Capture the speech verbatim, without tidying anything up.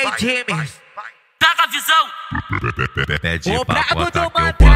James. Pega a visão. Pede O pra brabo bota do que eu Matheus.